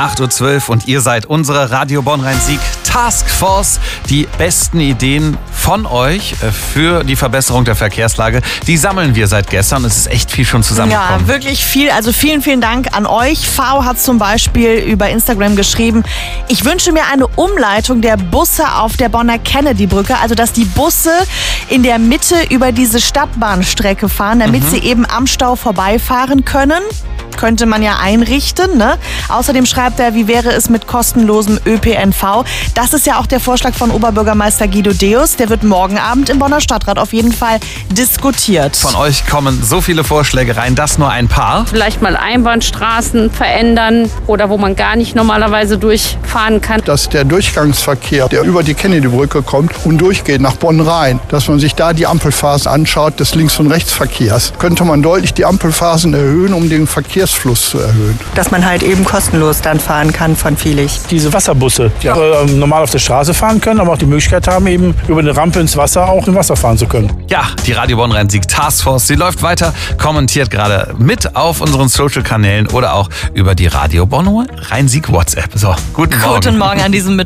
8:12 Uhr und ihr seid unsere Radio Bonn-Rhein-Sieg Taskforce. Die besten Ideen von euch für die Verbesserung der Verkehrslage, die sammeln wir seit gestern. Es ist echt viel schon zusammengekommen. Ja, wirklich viel. Also vielen, vielen Dank an euch. V hat zum Beispiel über Instagram geschrieben, ich wünsche mir eine Umleitung der Busse auf der Bonner Kennedy-Brücke, also dass die Busse in der Mitte über diese Stadtbahnstrecke fahren, damit sie eben am Stau vorbeifahren können. Könnte man ja einrichten, ne? Außerdem schreibt er, wie wäre es mit kostenlosem ÖPNV? Das ist ja auch der Vorschlag von Oberbürgermeister Guido Deus. Der wird morgen Abend im Bonner Stadtrat auf jeden Fall diskutiert. Von euch kommen so viele Vorschläge rein, das nur ein paar. Vielleicht mal Einbahnstraßen verändern oder wo man gar nicht normalerweise durchfahren kann. Dass der Durchgangsverkehr, der über die Kennedy-Brücke kommt und durchgeht nach Bonn-Rhein, dass man sich da die Ampelphasen anschaut des Links- und Rechtsverkehrs, könnte man deutlich die Ampelphasen erhöhen, um den Verkehrsfluss zu erhöhen. Dass man halt eben kostenlos dann fahren kann von Vielig. Diese Wasserbusse, die normal auf der Straße fahren können, aber auch die Möglichkeit haben, eben über eine Rampe ins Wasser auch im Wasser fahren zu können. Ja, die Radio Bonn-Rhein-Sieg Taskforce, sie läuft weiter, kommentiert gerade mit auf unseren Social-Kanälen oder auch über die Radio Bonn-Rhein-Sieg WhatsApp. So, guten Morgen. Guten Morgen an diesem